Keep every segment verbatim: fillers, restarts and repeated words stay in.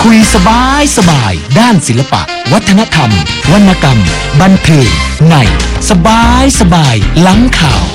คุยสบายสบายด้านศิลปะวัฒนธรรมวรรณกรรมบันเทิงในสบายสบายหลังข่าว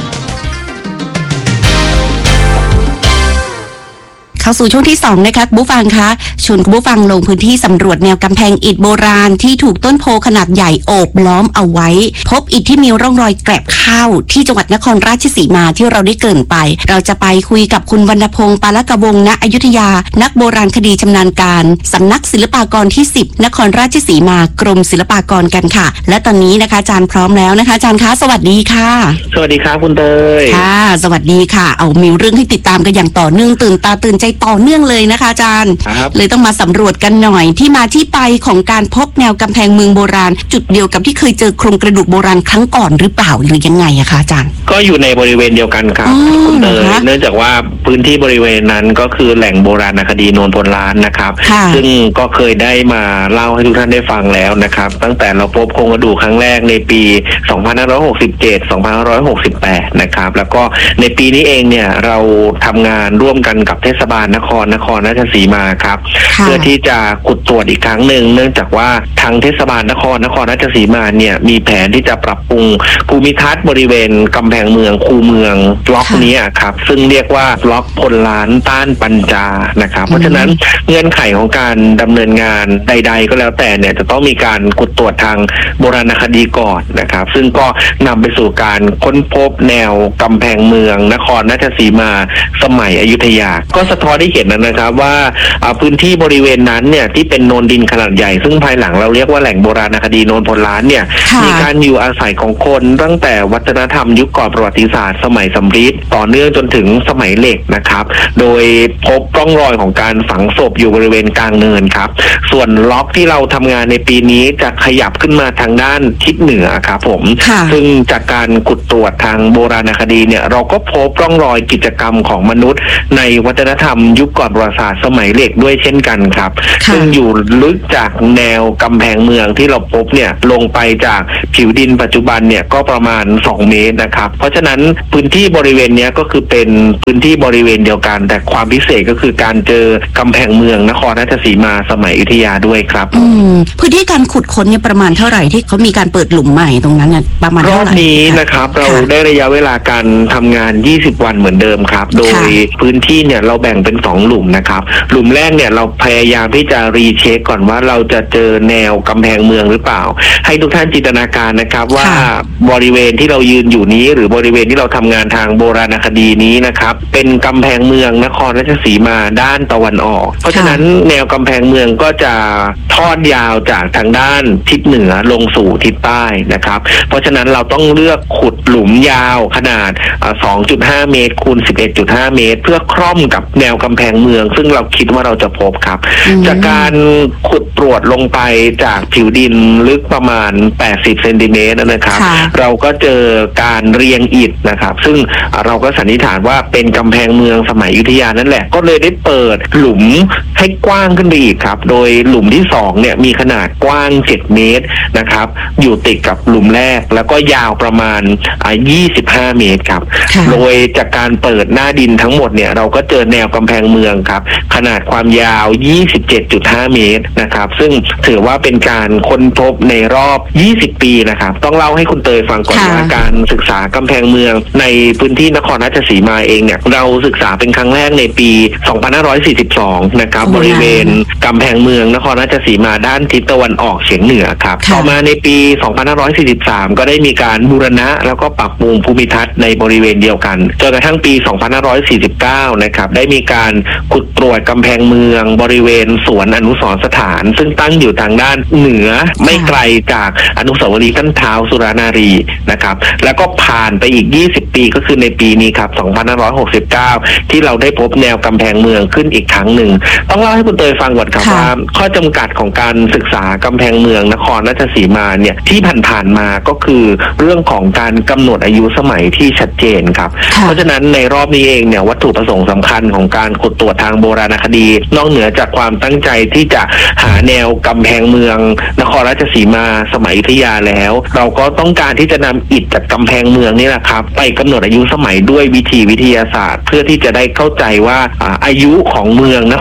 เข้าสู่ช่วงที่สองนะคะผู้ฟังคะชวนคุณผู้ฟังลงพื้นที่สำรวจแนวกำแพงอิฐโบราณที่ถูกต้นโพขนาดใหญ่โอบล้อมเอาไว้พบอิฐที่มีร่องรอยแกลบข้าวที่จังหวัดนครราชสีมาที่เราได้เกริ่นไปเราจะไปคุยกับคุณวรรณพงษ์ปาลกวงศ์ณอยุธยานักโบราณคดีชำนาญการสำนักศิลปากรที่สิบนครราชสีมากรมศิลปากรกันค่ะและตอนนี้นะคะอาจารย์พร้อมแล้วนะคะอาจารย์คะสวัสดีค่ะสวัสดีครับคุณเตยค่ะสวัสดีค่ะเอามีเรื่องให้ติดตามกันอย่างต่อเนื่องตื่นตาตื่นใจต่อเนื่องเลยนะคะอาจารย์เลยต้องมาสำรวจกันหน่อยที่มาที่ไปของการพบแนวกำแพงเมืองโบราณจุดเดียวกับที่เคยเจอโครงกระดูกโบราณครั้งก่อนหรือเปล่าหรือยังไงอะคะอาจารย์ก็อยู่ในบริเวณเดียวกันครับคุณเตยเนื่องจากว่าพื้นที่บริเวณนั้นก็คือแหล่งโบราณคดีโนนพลล้านนะครับซึ่งก็เคยได้มาเล่าให้ทุกท่านได้ฟังแล้วนะครับตั้งแต่เราพบโครงกระดูกครั้งแรกในปีสองพันห้าร้อยหกสิบเจ็ด สองพันห้าร้อยหกสิบแปดนะครับแล้วก็ในปีนี้เองเนี่ยเราทำงานร่วมกันกับเทศบาลนครนครราชสีมาครับเพื่อที่จะขุดตรวจอีกครั้งหนึ่งเนื่องจากว่าทางเทศบาลนครนครราชสีมาเนี่ยมีแผนที่จะปรับปรุงภูมิทัศน์บริเวณกำแพงเมืองคูเมืองบล็อกนี้ครับซึ่งเรียกว่าบล็อกพลล้านต้านปัญจานะครับเพราะฉะนั้นเงื่อนไขของการดำเนินงานใดๆก็แล้วแต่เนี่ยจะต้องมีการขุดตรวจทางโบราณคดีก่อนนะครับซึ่งก็นำไปสู่การค้นพบแนวกำแพงเมืองนครราชสีมาสมัยอยุธยาก็สะท้อนให้เห็นนะครับว่าพื้นที่บริเวณนั้นเนี่ยที่เป็นโนนดินขนาดใหญ่ซึ่งภายหลังเราเรียกว่าแหล่งโบราณคดีโนนพลล้านเนี่ยมีการอยู่อาศัยของคนตั้งแต่วัฒนธรรมยุคก่อนประวัติศาสตร์สมัยสำริดต่อเนื่องจนถึงสมัยเหล็กนะครับโดยพบร่องรอยของการฝังศพอยู่บริเวณกลางเนินครับส่วนล็อกที่เราทำงานในปีนี้จะขยับขึ้นมาทางด้านทิศเหนือครับผมซึ่งจากการขุดตรวจทางโบราณคดีเนี่ยเราก็พบร่องรอยกิจกรรมของมนุษย์ในวัฒนธรรมยุคก่อนประวัติศาสตร์สมัยเหล็กด้วยเช่นกันครับซึ่งอยู่ลึกจากแนวกำแพงเมืองที่เราพบเนี่ยลงไปจากผิวดินปัจจุบันเนี่ยก็ประมาณสองเมตรนะครับเพราะฉะนั้นพื้นที่บริเวณนี้ก็คือเป็นพื้นที่บริเวณเดียวกันแต่ความพิเศษก็คือการเจอกำแพงเมืองนครราชสีมาสมัยอยุธยาด้วยครับอืมพื้นที่การขุดค้นเนี่ยประมาณเท่าไหร่ที่เขามีการเปิดหลุมใหม่ตรงนั้นน่ะประมาณเท่าไหร่รอบนี้นะครับเราได้ระยะเวลาการทำงานยี่สิบวันเหมือนเดิมครับโดยพื้นที่เนี่ยเราแบ่งเป็นสองหลุมนะครับหลุมแรกเนี่ยเราพยายามที่จะรีเช็คก่อนว่าเราจะเจอแนวกำแพงเมืองหรือเปล่าให้ทุกท่านจินตนาการนะครับว่าบริเวณที่เรายืนอยู่นี้หรือบริเวณที่เราทำงานทางโบราณคดีนี้นะครับเป็นกำแพงเมืองนครราชสีมาด้านตะวันออกเพราะฉะนั้นแนวกำแพงเมืองก็จะทอดยาวจากทางด้านทิศเหนือลงสู่ทิศใต้นะครับเพราะฉะนั้นเราต้องเลือกขุดหลุมยาวขนาด สองจุดห้า เมตรคูณ สิบเอ็ดจุดห้า เมตรเพื่อคร่อมกับแนวกำแพงเมืองซึ่งเราคิดว่าเราจะพบครับจากการขุดตรวจลงไปจากผิวดินลึกประมาณแปดสิบเซนติเมตรนะครับเราก็เจอการเรียงอิฐนะครับซึ่งเราก็สันนิษฐานว่าเป็นกำแพงเมืองสมัยอยุธยานั่นแหละก็เลยได้เปิดหลุมให้กว้างขึ้นไปอีกครับโดยหลุมที่สองเนี่ยมีขนาดกว้างเจ็ดเมตรนะครับอยู่ติดกับหลุมแรกแล้วก็ยาวประมาณยี่สิบห้าเมตรครับโดยจากการเปิดหน้าดินทั้งหมดเนี่ยเราก็เจอแนวกำแพงเมืองครับขนาดความยาว ยี่สิบเจ็ดจุดห้า เมตรนะครับซึ่งถือว่าเป็นการค้นพบในรอบยี่สิบปีนะครับต้องเล่าให้คุณเตยฟังก่อนว่าการศึกษากำแพงเมืองในพื้นที่นครราชสีมาเองเนี่ยเราศึกษาเป็นครั้งแรกในปีสองพันห้าร้อยสี่สิบสองนะครับบริเวณกำแพงเมืองนครราชสีมาด้านทิศตะวันออกเฉียงเหนือครับต่อมาในปีสองพันห้าร้อยสี่สิบสามก็ได้มีการบูรณะแล้วก็ปรับปรุงภูมิทัศน์ในบริเวณเดียวกันจนกระทั่งปีสองพันห้าร้อยสี่สิบเก้านะครับได้มีการขุดตรวจกำแพงเมืองบริเวณสวนอนุสรณ์สถานซึ่งตั้งอยู่ทางด้านเหนือไม่ไกลจากอนุสาวรีย์ท่านท้าวสุรานารีนะครับแล้วก็ผ่านไปอีกยี่สิบปีก็คือในปีนี้ครับสองพันห้าร้อยหกสิบเก้าที่เราได้พบแนวกำแพงเมืองขึ้นอีกครั้งหนึ่งต้องเล่าให้คุณเตยฟังก่อนครับว่าข้อจำกัดของการศึกษากำแพงเมืองนครราชสีมาเนี่ยที่ผ่านๆมาก็คือเรื่องของการกำหนดอายุสมัยที่ชัดเจนครับเพราะฉะนั้นในรอบนี้เองเนี่ยวัตถุประสงค์สำคัญของการขุดตรวจทางโบราณคดีนอกเหนือจากความตั้งใจที่จะหาแนวกำแพงเมืองนครราชสีมาสมัยอยุธยาแล้วเราก็ต้องการที่จะนำอิฐจากกำแพงเมืองนี่แหละครับไปกำหนดอายุสมัยด้วยวิธีวิทยาศาสตร์เพื่อที่จะได้เข้าใจว่าอายุของเมืองนครราช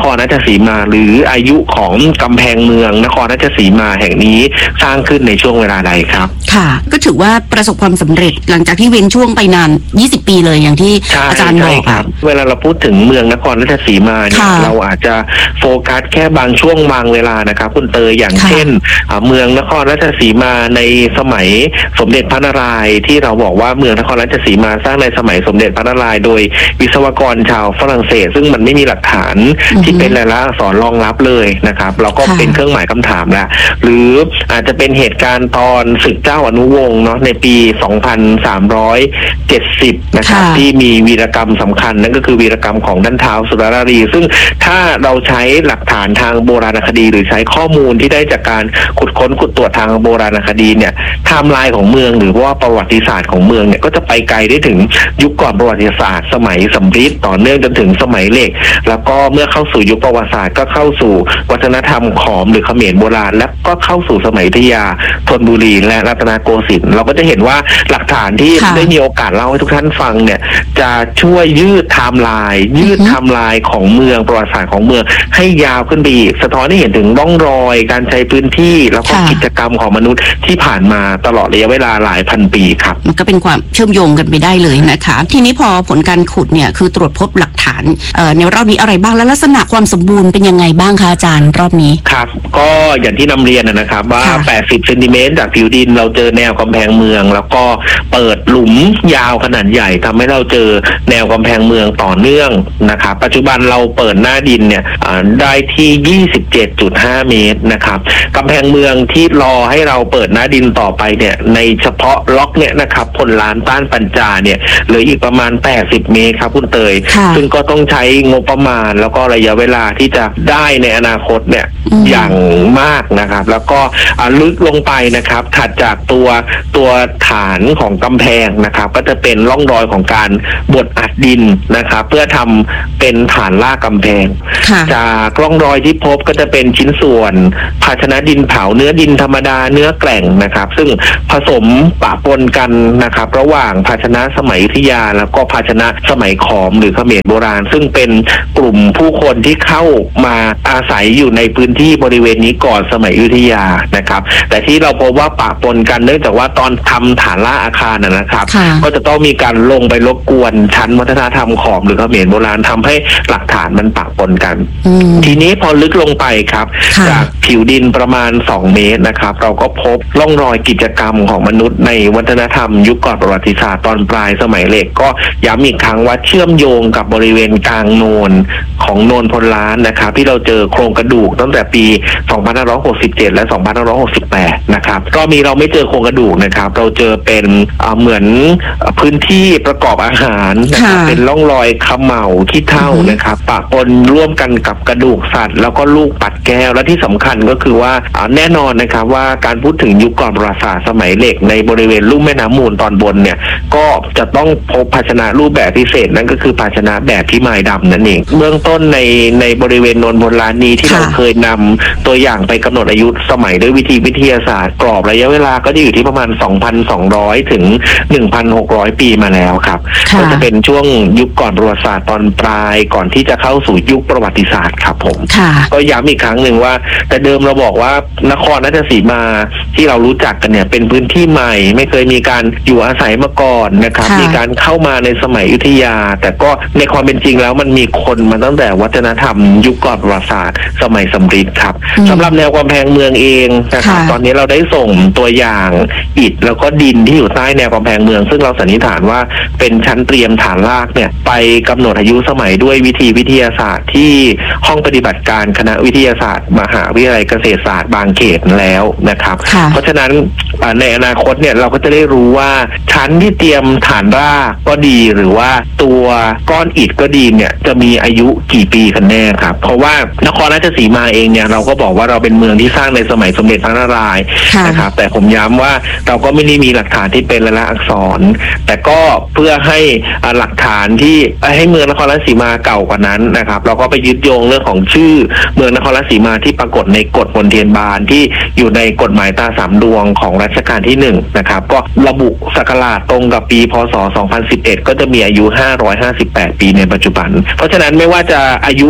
สีมาหรืออายุของกำแพงเมืองนครราชสีมาแห่งนี้สร้างขึ้นในช่วงเวลาใดครับค่ะก็ถือว่าประสบความสำเร็จหลังจากที่เว้นช่วงไปนานยี่สิบปีเลยอย่างที่อาจารย์บอกครับเวลาเราพูดถึงเมืองนครราชสีมาเนี่ยเราอาจจะโฟกัสแค่บางช่วงบางเวลานะครับคุณเตยอย่างเช่นเมืองนครราชสีมาในสมัยสมเด็จพระนารายณ์ที่เราบอกว่าเมืองนครราชสีมาสร้างในสมัยสมเด็จพระนารายณ์โดยวิศวกรชาวฝรั่งเศสซึ่งมันไม่มีหลักฐานที่เป็นลายลักษณ์อักษรรองรับเลยนะครับเราก็เป็นเครื่องหมายคำถามแล้วหรืออาจจะเป็นเหตุการณ์ตอนศึกเจ้าอนุวงศ์เนาะในปีสองพันสามร้อยเจ็ดสิบนะครับที่มีวีรกรรมสำคัญนั่นก็คือวีรกรรมของท่านท้าวสุรนารีซึ่งถ้าเราใช้หลักฐานทางโบราณคดีหรือใช้ข้อมูลที่ได้จากการขุดค้นขุดตรวจทางโบราณคดีเนี่ยไทม์ไลน์ของเมืองหรือว่าประวัติศาสตร์ของเมืองเนี่ยก็จะไปไกลได้ถึงยุคก่อนประวัติศาสตร์สมัยสำริดต่อเนื่องจนถึงสมัยเหล็กแล้วก็เมื่อเข้าสู่ยุคประวัติศาสตร์ก็เข้าสู่วัฒนธรรมขอมหรือเขมรโบราณและก็เข้าสู่สมัยอยุธยาธนบุรีและรัตนโกสินทร์เราก็จะเห็นว่าหลักฐานที่ได้มีโอกาสเล่าให้ทุกท่านฟังเนี่ยจะช่วยยืดไทม์ไลน์ยืดไทม์ไลน์ของเมืองประวัติศาสตร์ของเมืองให้ยาวขึ้นไปอีกสะท้อนให้เห็นถึงร่องรอยการใช้พื้นที่แล้วก็กิจกรรมของมนุษย์ที่ผ่านมาตลอดระยะเวลาหลายพันปีครับมันก็เป็นความเชื่อมโยงกันไปได้เลยนะคะทีนี้พอผลการขุดเนี่ยคือตรวจพบหลักฐานในรอบนี้อะไรบ้างและลักษณะความสมบูรณ์เป็นยังไงบ้างคะอาจารย์รอบนี้ครับก็อย่างที่นำเรียนนะครับว่าแปดสิบเซนติเมตรจากผิวดินเราเจอแนวกำแพงเมืองแล้วก็เปิดหลุมยาวขนาดใหญ่ทำให้เราเจอแนวกำแพงเมืองต่อเนื่องนะครับปัจจุบันเราเปิดหน้าดินเนี่ยได้ที่ ยี่สิบเจ็ดจุดห้า เมตรนะครับกำแพงเมืองที่รอให้เราเปิดหน้าดินต่อไปเนี่ยในเฉพาะล็อกเนี่ยนะครับพลล้านต้านปัญจาเนี่ยเหลืออีกประมาณแปดสิบเมตรครับคุณเตยซึ่งก็ต้องใช้งบประมาณแล้วก็ระยะเวลาที่จะได้ในอนาคตเนี่ยอย่างมากนะครับแล้วก็ลึกลงไปนะครับถัดจากตัวตัวฐานของกำแพงนะครับก็จะเป็นร่องรอยของการบดอัดดินนะครับเพื่อทำเป็นฐานลากกำแพงจากร่องรอยที่พบก็จะเป็นชิ้นส่วนภาชนะดินเผาเนื้อดินธรรมดาเนื้อแกร่งนะครับซึ่งผสมปะปนกันนะครับระหว่างภาชนะสมัยอยุธยาแล้วก็ภาชนะสมัยขอมหรือเขมรโบราณซึ่งเป็นกลุ่มผู้คนที่เข้ามาอาศัยอยู่ในพื้นที่บริเวณนี้ก่อนสมัยอยุธยานะครับแต่ที่เราพบว่าปะปนกันเนื่องจากว่าตอนทำฐานล่าอาคารนะครับก็จะต้องมีการลงไปรบกวนชั้นวัฒนธรรมขอมหรือเขมรโบราณทำให้หลักฐานมันปะปนกันทีนี้พอลึกลงไปครับจากผิวดินประมาณสองเมตรนะครับเราก็พบร่องรอยกิจกรรมของมนุษย์ในวัฒนธรรมยุคก่อนประวัติศาสตร์ตอนปลายสมัยเหล็กก็ย้ำอีกครั้งว่าเชื่อมโยงกับบริเวณกลางโนนของโนนพลล้านนะครับที่เราเจอโครงกระดูกตั้งแต่ปีสองพันห้าร้อยหกสิบเจ็ดและสองพันห้าร้อยหกสิบแปดนะครับก็มีเราไม่เจอโครงกระดูกนะครับเราเจอเป็นเหมือนพื้นที่ประกอบอาหารนะครับเป็นร่องรอยเขม่าขี้เถ้านะครับปะปนร่วมกันกับกระดูกสัตว์แล้วก็ลูกปัดแก้วและที่สำคัญก็คือว่าแน่นอนนะครับว่าการพูดถึงยุคก่อนประวัติศาสตร์สมัยเหล็กในบริเวณลุ่มแม่น้ำมูลตอนบนเนี่ยก็จะต้องพบภาชนะรูปแบบพิเศษนั่นก็คือภาชนะแบบพิมายดำนั่นเองเบื้องต้นในในบริเวณโนนพลล้านนี้ที่เราเคยนำตัวอย่างไปกำหนดอายุสมัยด้วยวิธีวิทยาศาสตร์กรอบระยะเวลาก็จะอยู่ที่ประมาณ สองพันสองร้อย ถึง หนึ่งพันหกร้อย ปีมาแล้วครับก็จะเป็นช่วงยุคก่อนประวัติศาสตร์ตอนปลายก่อนที่จะเข้าสู่ยุคประวัติศาสตร์ครับผมก็ย้ำอีกครั้งหนึ่งว่าแต่เดิมเราบอกว่านครราชสีมาที่เรารู้จักกันเนี่ยเป็นพื้นที่ใหม่ไม่เคยมีการอยู่อาศัยมาก่อนนะครับมีการเข้ามาในสมัยอยุธยาแต่ก็ในความเป็นจริงแล้วมันมีคนมาตั้งแต่วัฒนธรรมยุคก่อนประวัติศาสตร์สมัยสำริดครับสำหรับแนวกำแพงเมืองเองนะครับตอนนี้เราได้ส่งตัวอย่างอิฐแล้วก็ดินที่อยู่ใต้แนวกำแพงเมืองซึ่งเราสันนิษฐานว่าเป็นชั้นเตรียมฐานรากเนี่ยไปกำหนดอายุสมัยด้วยวิธีวิทยาศาสตร์ที่ห้องปฏิบัติการคณะวิทยาศาสตร์มหาวิทยาลัยเกษตรศาสตร์บางเขตแล้วนะครับเพราะฉะนั้นในอนาคตเนี่ยเราก็จะได้รู้ว่าชั้นที่เตรียมฐานรากก็ดีหรือว่าตัวก้อนอิฐก็ดีเนี่ยจะมีอายุกี่ปีกันแน่ครับเพราะว่านครราชสีมาเองเนี่ยเราก็บอกว่าเราเป็นเมืองที่สร้างในสมัยสมเด็จพระนารายณ์นะครับแต่ผมย้ำว่าเราก็ไม่ได้มีหลักฐานที่เป็นลายลักษณ์อักษรแต่ก็เพื่อให้หลักฐานที่ให้เมืองนครราชสีมาเก่ากว่านั้นนะครับเราก็ไปยึดโยงเรื่องของชื่อเมืองนครราชสีมาที่ปรากฏในกฎมณฑลบาลที่อยู่ในกฎหมายตาสามดวงของรัชกาลที่หนึ่งนะครับก็ระบุศักราชตรงกับปีพ.ศ. สองพันสิบเอ็ดก็จะมีอายุห้าร้อยห้าสิบแปดปีในปัจจุบันเพราะฉะนั้นไม่ว่าจะอายุเมืองเท่า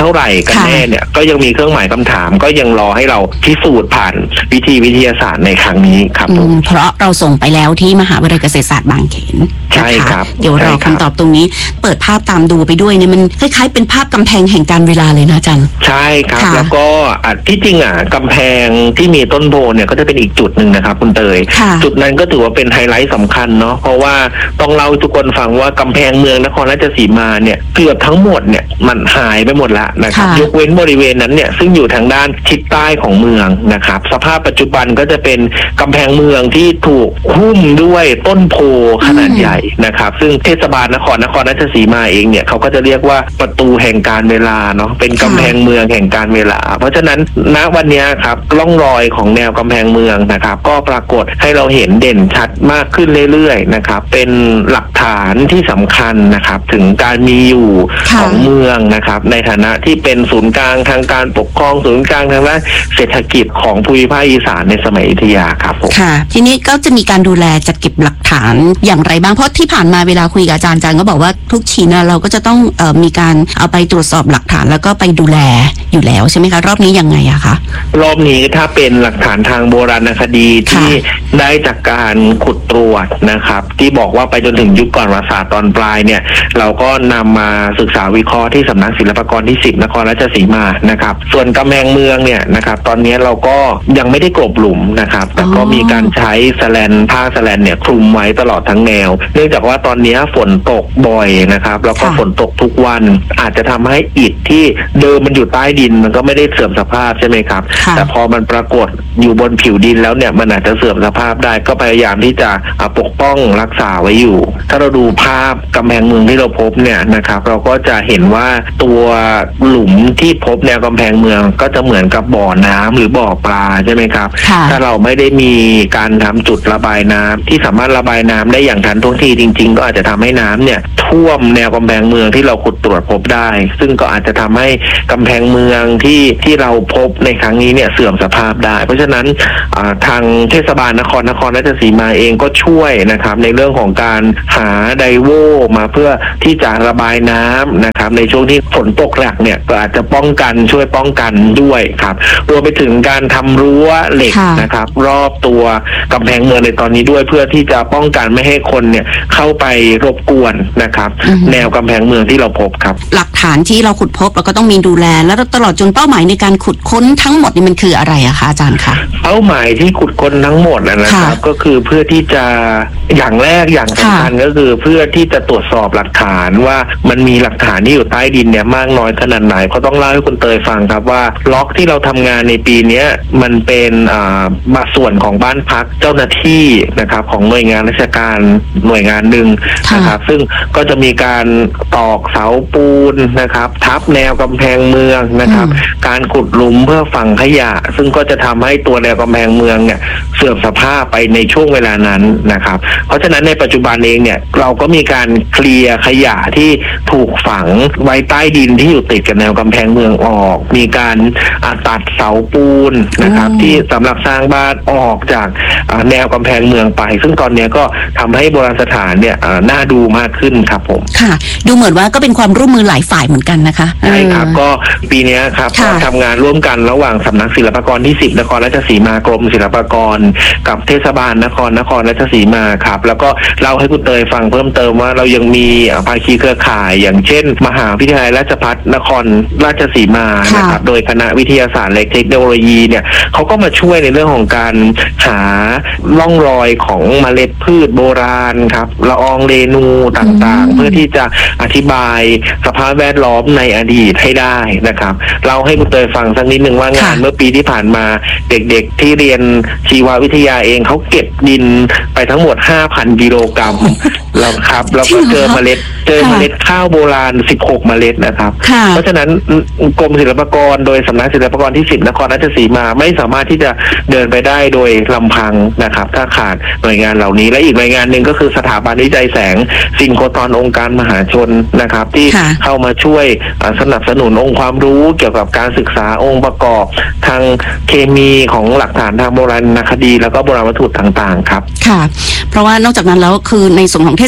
ท่าไหร่กันแน่เนี่ยก็ยังมีเครื่องหมายคำถามก็ยังรอให้เราพิสูจน์ผ่านวิธีวิทยาศาสตร์ในครั้งนี้ครับเพราะเราส่งไปแล้วที่มหาวิทยาลัยเกษตรศาสตร์บางเขนใช่ครับเดี๋ยวรอคำตอบตรงนี้เปิดภาพตามดูไปด้วยเนี่ยมันคล้ายๆเป็นภาพกำแพงแห่งการเวลาเลยนะอาจารย์ใช่ครับแล้วก็ที่จริงอ่ะกำแพงที่มีต้นโพเนี่ยก็จะเป็นอีกจุดหนึ่งนะครับคุณเตยจุดนั้นก็ถือว่าเป็นไฮไลท์สำคัญเนาะเพราะว่าต้องเล่าทุกคนฟังว่ากำแพงเมืองนครราชสีมาเนี่ยเกือบทั้งหมดเนี่ยมันหายไปหมดละนะครับยกเว้นบริเวณนั้นเนี่ยซึ่งอยู่ทางด้านทิศใต้ของเมืองนะครับสภาพปัจจุบันก็จะเป็นกำแพงเมืองที่ถูกหุ้มด้วยต้นโพขนาดใหญ่นะครับซึ่งเทศบาลนครนครราชสีมาเองเนี่ยเขาก็จะเรียกว่าประตูแห่งการเวลาเนาะเป็นกำแพงเมืองแห่งการเวลาเพราะฉะนั้นณวันนี้ครับร่องรอยของแนวกำแพงเมืองนะครับก็ปรากฏให้เราเห็นเด่นชัดมากขึ้นเรื่อยๆนะครับเป็นหลักฐานที่สำคัญนะครับถึงการมีอยู่ของเมืองนะครับในฐานะที่เป็นศูนย์กลางทางการปกครองศูนย์กลางทางด้านเศรษฐกิจของภูมิภาคอีสานในสมัยอยุธยาครับผมค่ะทีนี้ก็จะมีการดูแลจัดเก็บหลักฐานอย่างไรบ้างเพราะที่ผ่านมาเวลาคุยกับอาจารย์อาจารย์ก็บอกว่าทุกชิ้นเราก็จะต้องเอ่อมีการเอาไปตรวจสอบหลักฐานแล้วก็ไปดูแลอยู่แล้วใช่ไหมคะรอบนี้ยังไงอะคะรอบนี้ถ้าเป็นหลักฐานทางโบราณคดีที่ได้จากการขุดตรวจนะครับที่บอกว่าไปจนถึงยุคก่อนประวัติศาสตร์ตอนปลายเนี่ยเราก็นำมาศึกษาวิเคราะห์ที่สำนักศิลปากรที่สิบนครราชสีมานะครับส่วนกำแพงเมืองเนี่ยนะครับตอนนี้เราก็ยังไม่ได้กลบหลุมนะครับแต่ก็มีการใช้แสแลนผ้าแสแลนเนี่ยคลุมไว้ตลอดทั้งแนวเนื่องจากว่าตอนนี้ฝนตกบ่อยนะครับแล้วก็ฝนตกทุกวันอาจจะทำให้อิฐที่เดิมมันอยู่ใต้ดินมันก็ไม่ได้เสื่อมสภาพใช่ไหมครับแต่พอมันปรากฏอยู่บนผิวดินแล้วเนี่ยมันอาจจะเสื่อมสภาพได้ก็พยายามที่จะปกป้องรักษาไว้อยู่ถ้าเราดูภาพกำแพงเมืองที่เราพบเนี่ยนะครับเราก็จะเห็นว่าตัวหลุมที่พบแนวกำแพงเมืองก็จะเหมือนกับบ่อน้ำหรือบ่อปลาใช่ไหมครับถ้าเราไม่ได้มีการทำจุดระบายน้ำที่สามารถระบายน้ำได้อย่างทันท่วงทีจริงๆก็อาจจะทำให้น้ำเนี่ยท่วมแนวกำแพงเมืองที่เราขุดตรวจพบได้ซึ่งก็อาจจะทำให้กำแพงเมืองที่ที่เราพบในครั้งนี้เนี่ยเสื่อมสภาพได้เพราะฉะนั้นทางเทศบาลนครนครราชสีมาเองก็ช่วยนะครับในเรื่องของการหาไดโวมาเพื่อที่จะระบายน้ำนะครับในช่วงที่ฝนตกหนักเนี่ยก็อาจจะป้องกันช่วยป้องกันด้วยครับรวมไปถึงการทำรั้วเหล็กนะครับรอบตัวกำแพงเมืองในตอนนี้ด้วยเพื่อที่จะป้องกันไม่ให้คนเนี่ยเข้าไปรบกวนนะครับแนวกำแพงเมืองที่เราพบครับหลักฐานที่เราขุดพบเราก็ต้องมีดูแลแล้วตลอดจนเป้าหมายในการขุดค้นทั้งหมดนี่มันคืออะไรอะคะอาจารย์คะเป้าหมายที่ขุดค้นทั้งหมดนะครับก็คือเพื่อที่จะอย่างแรกอย่างสำคัญก็คือเพื่อที่จะตรวจสอบหลักฐานว่ามันมีหลักฐานที่อยู่ใต้ดินเนี่ยมากน้อยขนาดไหนเขาต้องเล่าให้คุณเตยฟังครับว่าล็อกที่เราทำงานในปีนี้มันเป็นอ่าส่วนของบ้านพักเจ้าหน้าที่นะครับของหน่วยงานราชการหน่วยงานหนึ่งนะครับซึ่งก็จะมีการตอกเสาปูนนะครับทับแนวกำแพงเมืองนะครับการขุดหลุมเพื่อฝังขยะซึ่งก็จะทำให้ตัวแนวกำแพงเมืองเนี่ยเสื่อมสภาพไปในช่วงเวลานั้นนะครับเพราะฉะนั้นในปัจจุบันเองเนี่ยเราก็มีการเคลียร์ขยะที่ถูกฝังไว้ใต้ดินที่อยู่ติดกับแนวกำแพงเมืองออกมีการตัดเสาปูนนะครับที่สำหรับสร้างบ้านออกจากแนวกำแพงเมืองไปซึ่งตอนนี้ก็ทำให้โบราณสถานเนี่ยน่าดูมากขึ้นครับผมค่ะดูเหมือนว่าก็เป็นความร่วมมือหลายฝ่ายเหมือนกันนะคะใช่ครับก็ปีนี้ครับก็ทำงานร่วมกันระหว่างสำนักศิลปากรที่สิบนครราชสีมากรมศิลปากรกับเทศบาลนครนครราชสีมาครับแล้วก็เล่าให้คุณเตยฟังเพิ่มเติมว่าเรายังมีภาคีเครือข่ายอย่างเช่นมหาวิทยาลัยราชภัฏนครราชสีมานะครับโดยคณะวิทยาศาสตร์และเทคโนโลยีเนี่ยเขาก็มาช่วยในเรื่องของการหาร่องรอยของเมล็ดพืชโบราณครับละอองเรนูต่างๆเพื่อที่จะอธิบายสภาพแวดล้อมในอดีตให้ได้นะครับเราให้คุณเตยฟังสักนิดนึงว่างานเมื่อปีที่ผ่านมาเด็กๆที่เรียนชีววิทยาเองเขาเก็บดินไปทั้งหมด ห้าพัน กิโลกรัมแล้วครับแล้วก็เจอเมล็ดเจอเมล็ดข้าวโบราณสิบหกเมล็ดนะครับเพราะฉะนั้นกรมศิลปากรโดยสำนักศิลปากรที่สิบนครราชสีมาไม่สามารถที่จะเดินไปได้โดยลำพังนะครับถ้าขาดหน่วยงานเหล่านี้และอีกหน่วยงานหนึ่งก็คือสถาบันวิจัยแสงซินโครตรอนองค์การมหาชนนะครับที่เข้ามาช่วยสนับสนุนองค์ความรู้เกี่ยวกับการศึกษาองค์ประกอบทางเคมีของหลักฐานทางโบราณคดีแล้วก็โบราณวัตถุต่างๆครับค่ะเพราะว่านอกจากนั้นแล้วคือในส่วนของเทศ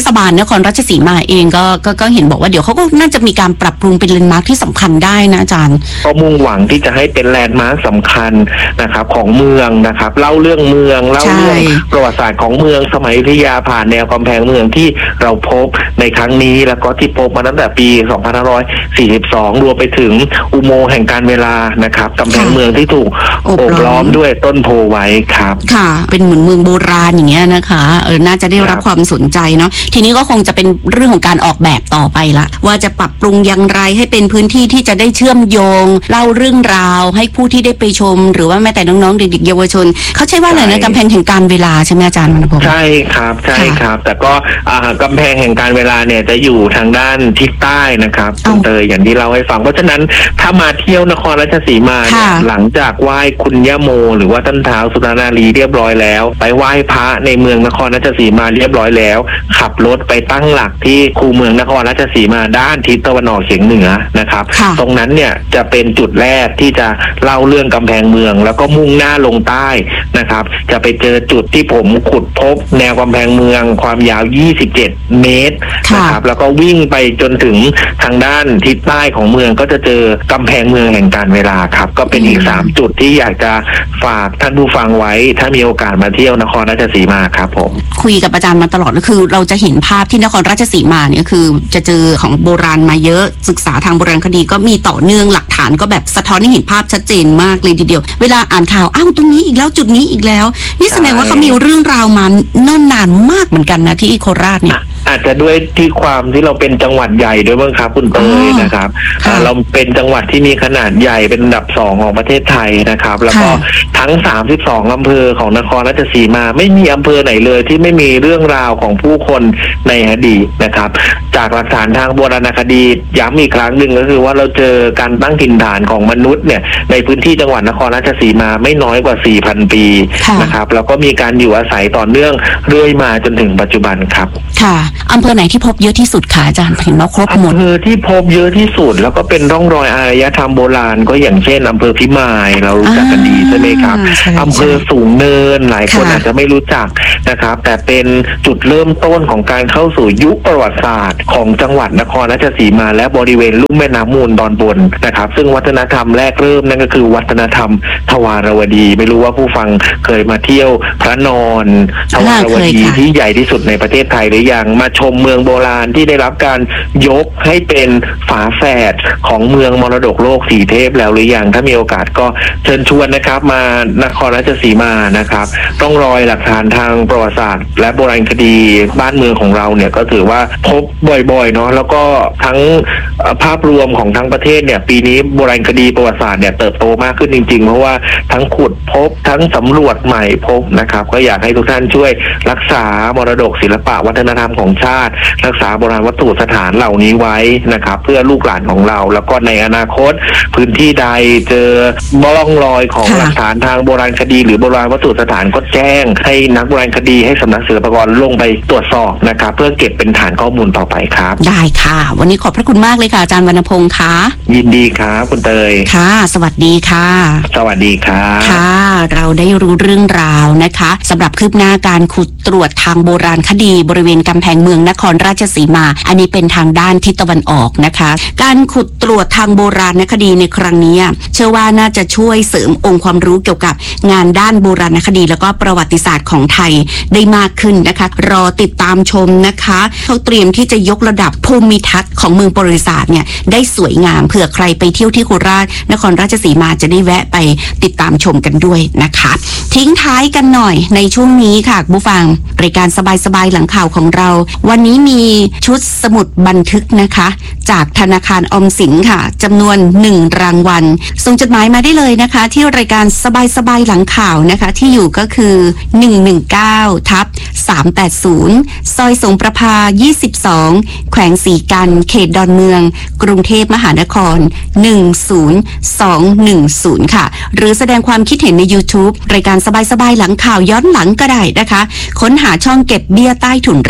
ศบาลนครราชสีมาเองก็ก็ก็เห็นบอกว่าเดี๋ยวเขาก็น่าจะมีการปรับปรุงเป็นแลนด์มาร์คที่สำคัญได้นะอาจารย์ก็มุ่งหวังที่จะให้เป็นแลนด์มาร์คสำคัญนะครับของเมืองนะครับเล่าเรื่องเมืองเล่าเรื่องประวัติศาสตร์ของเมืองสมัยอยุธยาผ่านแนวกำแพงเมืองที่เราพบในครั้งนี้แล้วก็ที่พบมาตั้งแต่ปีสองพันห้าร้อยสี่สิบสองรวมไปถึงอุโมงค์แห่งการเวลานะครับกำแพงเมืองที่ถูกโอบล้อมด้วยต้นโพไว้ครับค่ะเป็นเหมือนเมืองโบราณอย่างเงี้ยนะคะเออน่าจะได้รับความสนใจเนาะทีนี้ก็คงจะเป็นเรื่องของการออกแบบต่อไปละว่าจะปรับปรุงอย่างไรให้เป็นพื้นที่ที่จะได้เชื่อมโยงเล่าเรื่องราวให้ผู้ที่ได้ไปชมหรือว่าแม้แต่น้องๆเด็กๆเยาวชนเขาใช้ว่าอะไรนะกำแพงแห่งการเวลาใช่ไหมอาจารย์วรรณพงศ์ใช่ครับใช่ครับแต่ก็กำแพงแห่งการเวลาเนี่ยจะอยู่ทางด้านทิศใต้นะครับคุณเตยอย่างที่เราให้ฟังเพราะฉะนั้นถ้ามาเที่ยวนครราชสีมาเนี่ยหลังจากไหว้คุณย่าโมหรือว่าท่านท้าวสุรนารีเรียบร้อยแล้วไปไหว้พระในเมืองนครราชสีมาเรียบร้อยแล้วขับรถไปตั้งหลักที่คูเมืองนครราชสีมาด้านทิศตะวันออกเฉียงเหนือนะครับตรงนั้นเนี่ยจะเป็นจุดแรกที่จะเล่าเรื่องกำแพงเมืองแล้วก็มุ่งหน้าลงใต้นะครับจะไปเจอจุดที่ผมขุดพบแนวกำแพงเมืองความยาวยี่สิบเจ็ดเมตรนะครับแล้วก็วิ่งไปจนถึงทางด้านทิศใต้ของเมืองก็จะเจอกำแพงเมืองแห่งการเวลาครับก็เป็นอีกสามจุดที่อยากจะฝากท่านผู้ฟังไว้ถ้ามีโอกาสมาเที่ยวนครราชสีมาครับผมคุยกับอาจารย์มาตลอดก็คือเราจะเห็นภาพที่นครราชสีมาเนี่ยคือจะเจอของโบราณมาเยอะศึกษาทางโบราณคดีก็มีต่อเนื่องหลักฐานก็แบบสะท้อนให้เห็นภาพชัดเจนมากเลยทีเดียวเวลาอ่านข่าวอ้าวตรงนี้อีกแล้วจุดนี้อีกแล้วนี่แสดงว่าเขามีเรื่องราวมาเนิ่นนานมากเหมือนกันนะที่โคราชเนี่ยอาจจะด้วยที่ความที่เราเป็นจังหวัดใหญ่ด้วยมั้งครับคุณเตยนะครับเราเป็นจังหวัดที่มีขนาดใหญ่เป็นอันดับสองของประเทศไทยนะครับแล้วก็ทั้งสามสิบสองอำเภอของนครราชสีมาไม่มีอำเภอไหนเลยที่ไม่มีเรื่องราวของผู้คนในอดีตนะครับจากหลักฐานทางโบราณคดีย้ำอีกครั้งหนึ่งก็คือว่าเราเจอการตั้งถิ่นฐานของมนุษย์เนี่ยในพื้นที่จังหวัดนครราชสีมาไม่น้อยกว่า สี่พัน ปีนะครับแล้วก็มีการอยู่อาศัยต่อเนื่องเรื่อยมาจนถึงปัจจุบันครับค่ะอำเภอไหนที่พบเยอะที่สุดคะอาจารย์เห็นว่าครบหมดอำเภอที่พบเยอะที่สุดแล้วก็เป็นร่องรอยอารยธรรมโบราณก็อย่างเช่นอำเภอพิมายเรารู้จักกันดีใช่ไหมครับอำเภอสูงเนินหลายคนอาจจะไม่รู้จักนะครับแต่เป็นจุดเริ่มต้นของการเข้าสู่ยุคประวัติศาสตร์ของจังหวัดนครราชสีมาและบริเวณลุ่มแม่น้ำมูลตอนบนนะครับซึ่งวัฒนธรรมแรกเริ่มนั่นก็คือวัฒนธรรมทวารวดีไม่รู้ว่าผู้ฟังเคยมาเที่ยวพระนอนทวารวดีที่ใหญ่ที่สุดในประเทศไทยหรือยังมาชมเมืองโบราณที่ได้รับการยกให้เป็นฝาแฝดของเมืองมรดกโลกสีเทพแล้วหรือยังถ้ามีโอกาสก็เชิญชวนนะครับมานครราชสีมานะครับต้องรอยหลักฐานทางประวัติศาสตร์และโบราณคดีบ้านเมืองของเราเนี่ยก็ถือว่าพบบ่อยๆเนาะแล้วก็ทั้งภาพรวมของทั้งประเทศเนี่ยปีนี้โบราณคดีประวัติศาสตร์เนี่ยเติบโตมากขึ้นจริงๆเพราะว่าทั้งขุดพบทั้งสำรวจใหม่พบนะครับก็อยากให้ทุกท่านช่วยรักษามรดกศิลปะวัฒนธรรมของชาติรักษาโบราณวัตถุสถานเหล่านี้ไว้นะครับเพื่อลูกหลานของเราแล้วก็ในอนาคตพื้นที่ใดเจอร่องรอยของหลักฐานทางโบราณคดีหรือโบราณวัตถุสถานก็แจ้งให้นักโบราณคดีให้สำนักศิลปากรลงไปตรวจสอบนะครับเพื่อเก็บเป็นฐานข้อมูลต่อไปครับได้ค่ะวันนี้ขอบพระคุณมากเลยค่ะอาจารย์วรรณพงศ์ค่ะยินดีครับคุณเตยค่ะสวัสดีค่ะสวัสดีครับค่ะเราได้รู้เรื่องราวนะคะสำหรับคืบหน้าการขุดตรวจทางโบราณคดีบริเวณกำแพงเมืองนครราชสีมาอันนี้เป็นทางด้านทิศตะวันออกนะคะการขุดตรวจทางโบราณคดีในครั้งนี้เชื่อว่าน่าจะช่วยเสริมองค์ความรู้เกี่ยวกับงานด้านโบราณคดีแล้วก็ประวัติศาสตร์ของไทยได้มากขึ้นนะคะรอติดตามชมนะคะเขาเตรียมที่จะยกระดับภูมิทัศน์ของเมืองประวัติศาสตร์เนี่ยได้สวยงามเผื่อใครไปเที่ยวที่โคราชนครราชสีมาจะได้แวะไปติดตามชมกันด้วยนะคะทิ้งท้ายกันหน่อยในช่วงนี้ค่ะผู้ฟังรายการสบายๆหลังข่าวของเราวันนี้มีชุดสมุดบันทึกนะคะจากธนาคารออมสินค่ะจำนวนหนึ่งรางวัลส่งจดหมายมาได้เลยนะคะที่รายการสบายๆหลังข่าวนะคะที่อยู่ก็คือหนึ่งหนึ่งเก้าทับสามแปดศูนย์ซอยสงประภายี่สิบสองแขวงสีกันเขตดอนเมืองกรุงเทพมหานครหนึ่งศูนย์สองหนึ่งศูนย์ค่ะหรือแสดงความคิดเห็นใน YouTube รายการสบายๆหลังข่าวย้อนหลังก็ได้นะคะค้นหาช่องเก็บเบี้ยใต้ถุนร้าน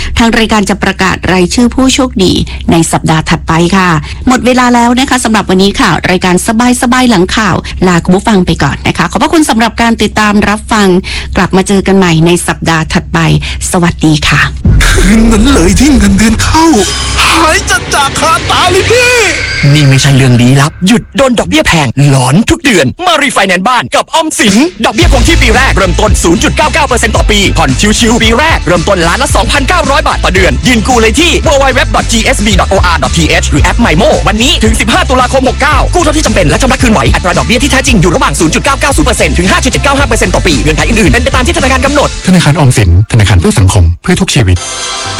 ทางรายการจะประกาศรายชื่อผู้โชคดีในสัปดาห์ถัดไปค่ะหมดเวลาแล้วนะคะสำหรับวันนี้ค่ะรายการสบายสบายหลังข่าวลาคุณผู้ฟังไปก่อนนะคะขอบพระคุณสำหรับการติดตามรับฟังกลับมาเจอกันใหม่ในสัปดาห์ถัดไปสวัสดีค่ะคืนนั้นเลยที่เงินเดือนเข้าหายจัดจากคาตาเลยพี่นี่ไม่ใช่เรื่องลี้ลับหยุดโดนดอกเบี้ยแพงหลอนทุกเดือนมารีไฟแนนซ์บ้านกับออมสินดอกเบี้ยคงที่ปีแรกเริ่มต้น ศูนย์จุดเก้าเก้าเปอร์เซ็นต์ ต่อปีผ่อนชิวๆปีแรกเริ่มต้นล้านละ สองพันเก้าร้อย บาทต่อเดือนยืนกู้เลยที่ ดับเบิลยู ดับเบิลยู ดับเบิลยู ดอท จี เอส บี ดอท โอ อาร์ ดอท ที เอช หรือแอป ไมโม วันนี้ถึงสิบห้าตุลาคมหกเก้ากู้เท่าที่จำเป็นและชำระคืนไหวอัตราดอกเบี้ยที่แท้จริงอยู่ระหว่าง ศูนย์จุดเก้าเก้าศูนย์เปอร์เซ็นต์ ถึง ห้าจุดเจ็ดเก้าห้าเปอร์เซ็นต์ ต่อปีเงื่อนไขอื่นๆเป็นไปตามที่ธนาคารกำหนดธนาคารออมสินธนาคารเพื่อสังคมเพื่อทุกชีวิต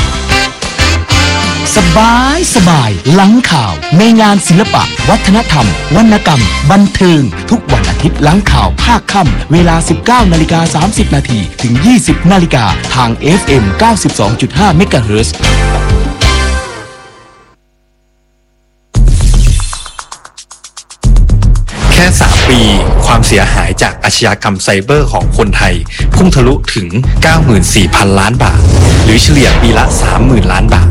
สบายสบายหลังข่าวในงานศิลปะวัฒนธรรมวรรณกรรมบันเทิงทุกวันอาทิตย์หลังข่าวภาคค่ำเวลา สิบเก้านาฬิกาสามสิบนาทีถึง ยี่สิบนาฬิกาทาง เอฟ เอ็ม เก้าสิบสองจุดห้า เมกะเฮิรตซ์แค่สามปีความเสียหายจากอาชญากรรมไซเบอร์ของคนไทยพุ่งทะลุถึง เก้าหมื่นสี่พัน ล้านบาทหรือเฉลี่ยปีละ สามหมื่น ล้านบาท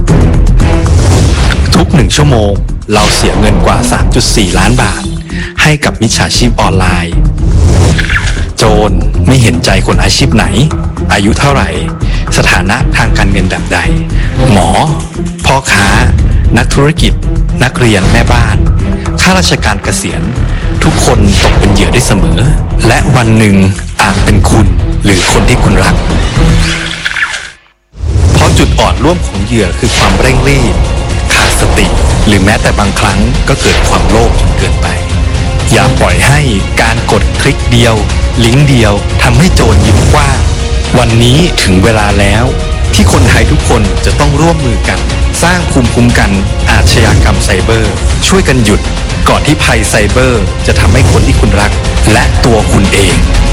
ทุกหนึ่งชั่วโมงเราเสียเงินกว่า สามจุดสี่ ล้านบาทให้กับมิจฉาชีพออนไลน์โจรไม่เห็นใจคนอาชีพไหนอายุเท่าไหร่สถานะทางการเงินแบบใดหมอพ่อค้านักธุรกิจนักเรียนแม่บ้านข้าราชการเกษียณทุกคนตกเป็นเหยื่อได้เสมอและวันหนึ่งอาจเป็นคุณหรือคนที่คุณรักเพราะจุดอ่อนร่วมของเหยื่อคือความเร่งรีบขาดสติหรือแม้แต่บางครั้งก็เกิดความโลภจนเกินไปอย่าปล่อยให้การกดคลิกเดียวลิงก์เดียวทำให้โจรยิ้มกว้างวันนี้ถึงเวลาแล้วที่คนไทยทุกคนจะต้องร่วมมือกันสร้างภูมิคุ้มกันอาชญากรรมไซเบอร์ช่วยกันหยุดก่อนที่ภัยไซเบอร์จะทำให้คนที่คุณรักและตัวคุณเอง